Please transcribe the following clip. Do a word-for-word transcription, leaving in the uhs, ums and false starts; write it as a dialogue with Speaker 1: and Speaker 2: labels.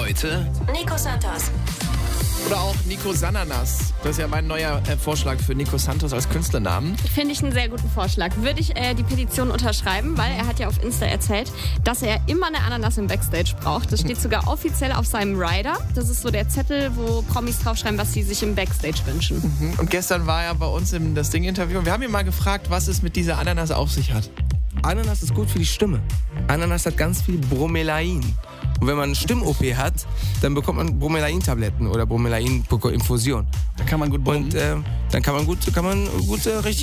Speaker 1: Heute
Speaker 2: Nico Santos.
Speaker 3: Oder auch Nico Sananas. Das ist ja mein neuer äh, Vorschlag für Nico Santos als Künstlernamen.
Speaker 4: Finde ich einen sehr guten Vorschlag. Würde ich äh, die Petition unterschreiben, weil er hat ja auf Insta erzählt, dass er immer eine Ananas im Backstage braucht. Das steht sogar offiziell auf seinem Rider. Das ist so der Zettel, wo Promis draufschreiben, was sie sich im Backstage wünschen.
Speaker 3: Mhm. Und gestern war er bei uns im das Ding-Interview und wir haben ihn mal gefragt, was es mit dieser Ananas auf sich hat.
Speaker 5: Ananas ist gut für die Stimme. Ananas hat ganz viel Bromelain. Und wenn man eine Stimm-O P hat, dann bekommt man Bromelain-Tabletten oder Bromelain-Infusion.
Speaker 3: Da kann man gut brummen.
Speaker 5: Und äh, dann kann man gut, kann man gut äh, richtig